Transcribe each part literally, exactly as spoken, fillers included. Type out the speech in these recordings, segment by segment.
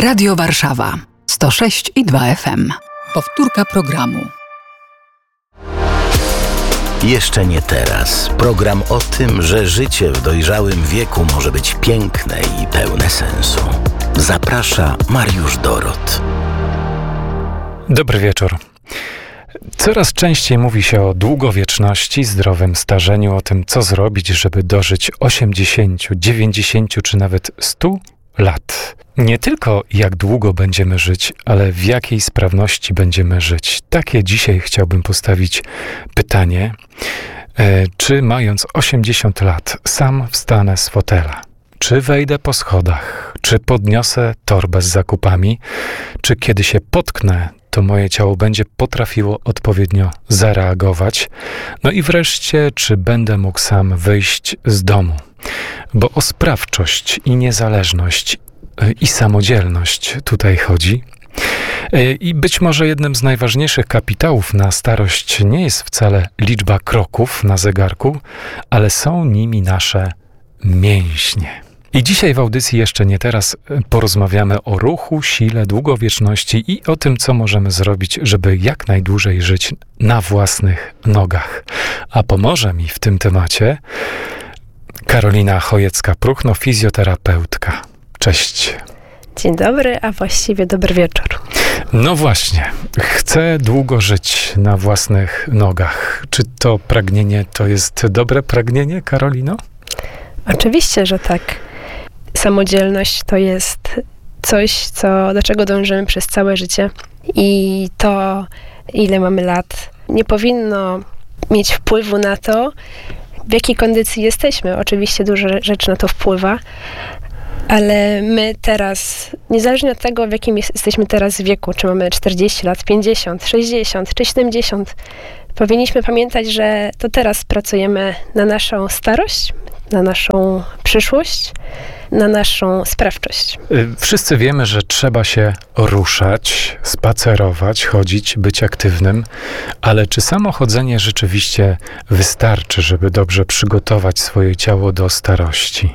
Radio Warszawa sto sześć i dwa F M. Powtórka programu. Jeszcze nie teraz. Program o tym, że życie w dojrzałym wieku może być piękne i pełne sensu. Zaprasza Mariusz Dorot. Dobry wieczór. Coraz częściej mówi się o długowieczności, zdrowym starzeniu, o tym, co zrobić, żeby dożyć osiemdziesięciu, dziewięćdziesięciu czy nawet stu lat. Nie tylko jak długo będziemy żyć, ale w jakiej sprawności będziemy żyć. Takie dzisiaj chciałbym postawić pytanie. E, czy mając osiemdziesiąt lat sam wstanę z fotela? Czy wejdę po schodach? Czy podniosę torbę z zakupami? Czy kiedy się potknę, to moje ciało będzie potrafiło odpowiednio zareagować? No i wreszcie, czy będę mógł sam wyjść z domu? Bo o sprawczość i niezależność i samodzielność tutaj chodzi. I być może jednym z najważniejszych kapitałów na starość nie jest wcale liczba kroków na zegarku, ale są nimi nasze mięśnie. I dzisiaj w audycji Jeszcze nie teraz porozmawiamy o ruchu, sile, długowieczności i o tym, co możemy zrobić, żeby jak najdłużej żyć na własnych nogach. A pomoże mi w tym temacie Karolina Chojecka-Pruchno, fizjoterapeutka. Cześć. Dzień dobry, a właściwie dobry wieczór. No właśnie, chcę długo żyć na własnych nogach. Czy to pragnienie to jest dobre pragnienie, Karolino? Oczywiście, że tak. Samodzielność to jest coś, co, do czego dążymy przez całe życie. I to, ile mamy lat, nie powinno mieć wpływu na to, w jakiej kondycji jesteśmy. Oczywiście dużo rzeczy na to wpływa, ale my teraz, niezależnie od tego, w jakim jesteśmy teraz wieku, czy mamy czterdzieści lat, pięćdziesiąt, sześćdziesiąt czy siedemdziesiąt, powinniśmy pamiętać, że to teraz pracujemy na naszą starość, na naszą przyszłość, na naszą sprawczość. Wszyscy wiemy, że trzeba się ruszać, spacerować, chodzić, być aktywnym, ale czy samo chodzenie rzeczywiście wystarczy, żeby dobrze przygotować swoje ciało do starości?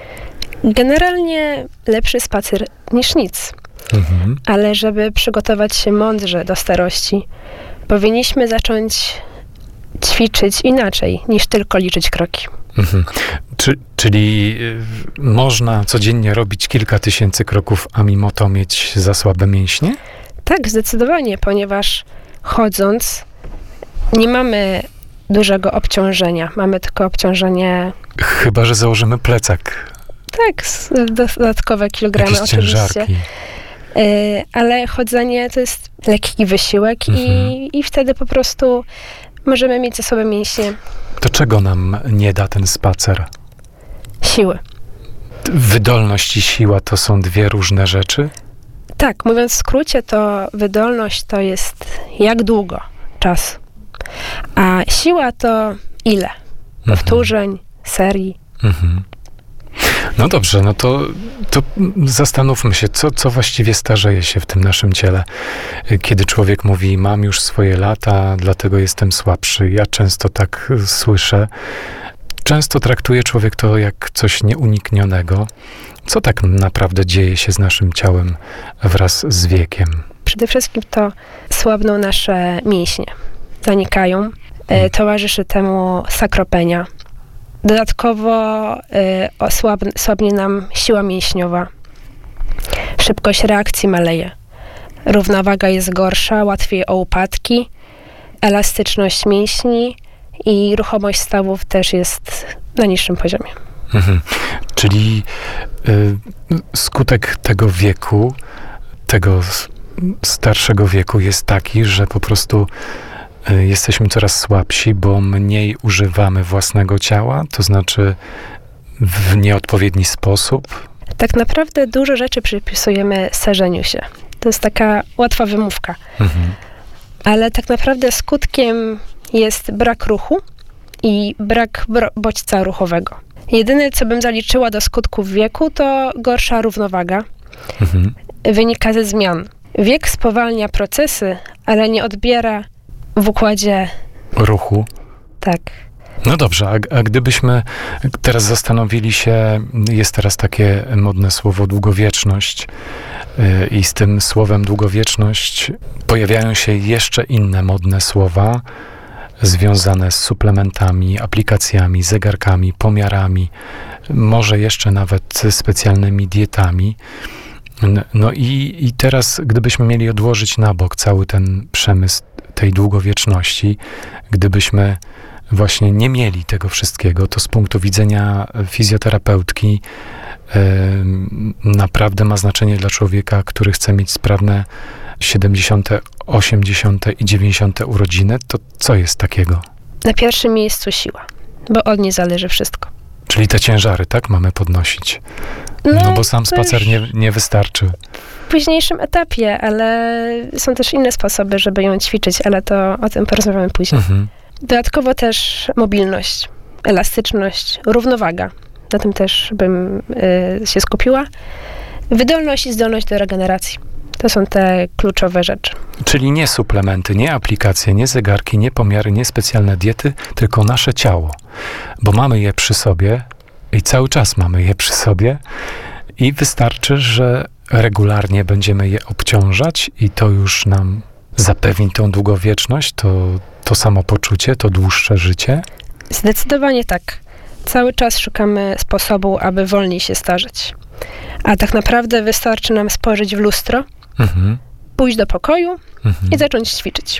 Generalnie lepszy spacer niż nic. Mhm. Ale żeby przygotować się mądrze do starości, powinniśmy zacząć ćwiczyć inaczej niż tylko liczyć kroki. Mhm. Czy, czyli y, można codziennie robić kilka tysięcy kroków, a mimo to mieć za słabe mięśnie? Tak, zdecydowanie, ponieważ chodząc nie mamy dużego obciążenia. Mamy tylko obciążenie... Chyba że założymy plecak. Tak, dodatkowe kilogramy jakieś oczywiście. Ciężarki. Y, ale chodzenie to jest lekki wysiłek mhm. i, i wtedy po prostu możemy mieć za sobą mięśnie. To czego nam nie da ten spacer? Siły. Wydolność i siła to są dwie różne rzeczy? Tak, mówiąc w skrócie, to wydolność to jest jak długo czas, a siła to ile? Powtórzeń, mhm. serii. Mhm. No dobrze, no to, to zastanówmy się, co, co właściwie starzeje się w tym naszym ciele. Kiedy człowiek mówi, mam już swoje lata, dlatego jestem słabszy. Ja często tak słyszę. Często traktuje człowiek to jak coś nieuniknionego. Co tak naprawdę dzieje się z naszym ciałem wraz z wiekiem? Przede wszystkim to słabną nasze mięśnie. Zanikają. Hmm. Towarzyszy temu sakropenia. Dodatkowo y, osłabnie, słabnie nam siła mięśniowa. Szybkość reakcji maleje. Równowaga jest gorsza, łatwiej o upadki. Elastyczność mięśni i ruchomość stawów też jest na niższym poziomie. Mhm. Czyli y, skutek tego wieku, tego starszego wieku jest taki, że po prostu jesteśmy coraz słabsi, bo mniej używamy własnego ciała, to znaczy w nieodpowiedni sposób. Tak naprawdę dużo rzeczy przypisujemy starzeniu się. To jest taka łatwa wymówka. Mhm. Ale tak naprawdę skutkiem jest brak ruchu i brak bro- bodźca ruchowego. Jedyne, co bym zaliczyła do skutków wieku, to gorsza równowaga. Mhm. Wynika ze zmian. Wiek spowalnia procesy, ale nie odbiera w układzie ruchu. Tak. No dobrze, a, a gdybyśmy teraz zastanowili się, jest teraz takie modne słowo długowieczność, I z tym słowem długowieczność pojawiają się jeszcze inne modne słowa związane z suplementami, aplikacjami, zegarkami, pomiarami, może jeszcze nawet specjalnymi dietami. No i, i teraz, gdybyśmy mieli odłożyć na bok cały ten przemysł tej długowieczności, gdybyśmy właśnie nie mieli tego wszystkiego, to z punktu widzenia fizjoterapeutki yy, naprawdę ma znaczenie dla człowieka, który chce mieć sprawne siedemdziesiąte, osiemdziesiąte i dziewięćdziesiąte urodziny. To co jest takiego? Na pierwszym miejscu siła, bo od niej zależy wszystko. Czyli te ciężary, tak, mamy podnosić? No, no bo sam spacer nie, nie wystarczy. W późniejszym etapie, ale są też inne sposoby, żeby ją ćwiczyć, ale to o tym porozmawiamy później. Mhm. Dodatkowo też mobilność, elastyczność, równowaga. Na tym też bym y, się skupiła. Wydolność i zdolność do regeneracji. To są te kluczowe rzeczy. Czyli nie suplementy, nie aplikacje, nie zegarki, nie pomiary, nie specjalne diety, tylko nasze ciało. Bo mamy je przy sobie i cały czas mamy je przy sobie i wystarczy, że regularnie będziemy je obciążać i to już nam zapewni tą długowieczność, to, to samopoczucie, to dłuższe życie? Zdecydowanie tak. Cały czas szukamy sposobu, aby wolniej się starzeć. A tak naprawdę wystarczy nam spojrzeć w lustro, mhm. pójść do pokoju mhm. i zacząć ćwiczyć.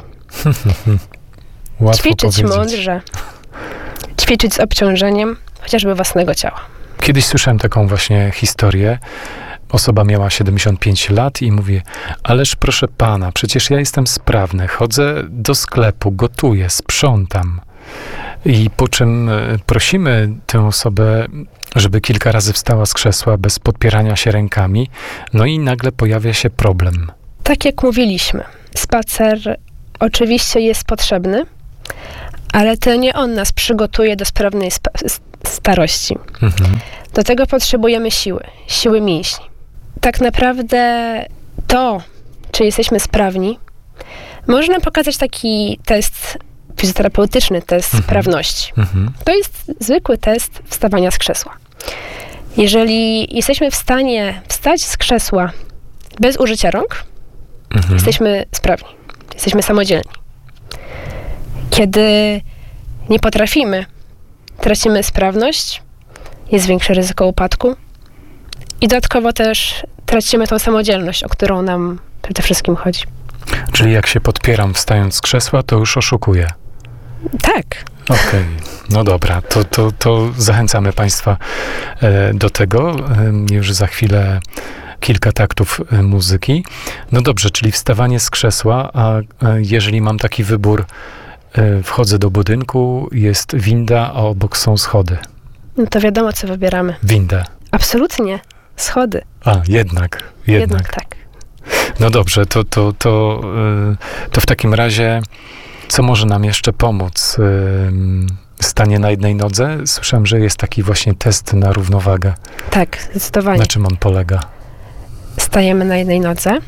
Łatwo ćwiczyć powiedzieć. mądrze. Ćwiczyć z obciążeniem chociażby własnego ciała. Kiedyś słyszałem taką właśnie historię. Osoba miała siedemdziesiąt pięć lat i mówi, ależ proszę pana, przecież ja jestem sprawny, chodzę do sklepu, gotuję, sprzątam. I po czym prosimy tę osobę, żeby kilka razy wstała z krzesła bez podpierania się rękami, no i nagle pojawia się problem. Tak jak mówiliśmy, spacer oczywiście jest potrzebny, ale to nie on nas przygotuje do sprawnej spa- starości. Mhm. Do tego potrzebujemy siły, siły mięśni. Tak naprawdę to, czy jesteśmy sprawni, można pokazać taki test fizjoterapeutyczny, test mhm. sprawności. Mhm. To jest zwykły test wstawania z krzesła. Jeżeli jesteśmy w stanie wstać z krzesła bez użycia rąk, mhm. jesteśmy sprawni, jesteśmy samodzielni. Kiedy nie potrafimy, tracimy sprawność, jest większe ryzyko upadku i dodatkowo też tracimy tą samodzielność, o którą nam przede wszystkim chodzi. Czyli jak się podpieram wstając z krzesła, to już oszukuję. Tak. Okej, okay. No dobra, to, to, to zachęcamy Państwa e, do tego. E, już za chwilę kilka taktów e, muzyki. No dobrze, czyli wstawanie z krzesła, a e, jeżeli mam taki wybór, e, wchodzę do budynku, jest winda, a obok są schody. No to wiadomo, co wybieramy. Windę. Absolutnie. Schody. A, jednak. Jednak, jednak tak. No dobrze, to, to, to, e, to w takim razie co może nam jeszcze pomóc? Stanie na jednej nodze? Słyszałem, że jest taki właśnie test na równowagę. Tak, zdecydowanie. Na czym on polega? Stajemy na jednej nodze.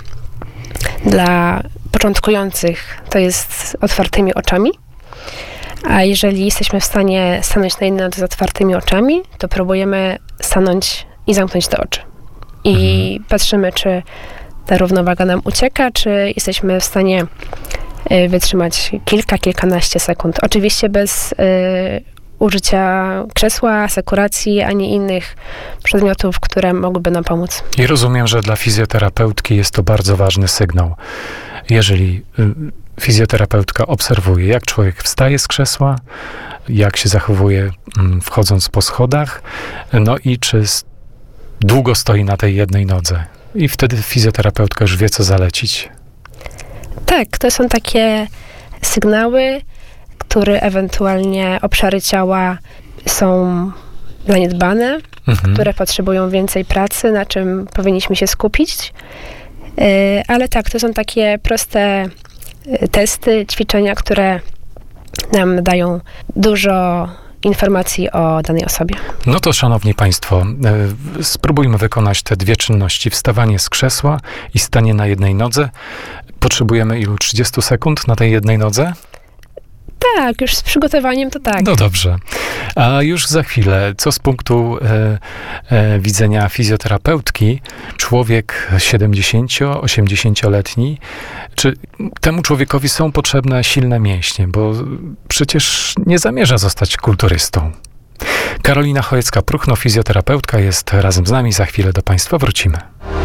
Dla początkujących to jest z otwartymi oczami. A jeżeli jesteśmy w stanie stanąć na jednej nodze z otwartymi oczami, to próbujemy stanąć i zamknąć te oczy. I mhm. patrzymy, czy ta równowaga nam ucieka, czy jesteśmy w stanie wytrzymać kilka, kilkanaście sekund. Oczywiście bez y, użycia krzesła, asekuracji, ani innych przedmiotów, które mogłyby nam pomóc. I rozumiem, że dla fizjoterapeutki jest to bardzo ważny sygnał. Jeżeli y, fizjoterapeutka obserwuje, jak człowiek wstaje z krzesła, jak się zachowuje y, wchodząc po schodach, no i czy s- długo stoi na tej jednej nodze. I wtedy fizjoterapeutka już wie, co zalecić. Tak, to są takie sygnały, które ewentualnie obszary ciała są zaniedbane, mhm. które potrzebują więcej pracy, na czym powinniśmy się skupić. Yy, ale tak, to są takie proste testy, ćwiczenia, które nam dają dużo informacji o danej osobie. No to, szanowni państwo, y, spróbujmy wykonać te dwie czynności. Wstawanie z krzesła i stanie na jednej nodze. Potrzebujemy ilu? trzydzieści sekund na tej jednej nodze? Tak, już z przygotowaniem to tak. No dobrze. A już za chwilę, co z punktu e, e, widzenia fizjoterapeutki, człowiek siedemdziesięcio-osiemdziesięcioletni, czy temu człowiekowi są potrzebne silne mięśnie, bo przecież nie zamierza zostać kulturystą. Karolina Chojecka-Pruchno, fizjoterapeutka, jest razem z nami. Za chwilę do Państwa wrócimy.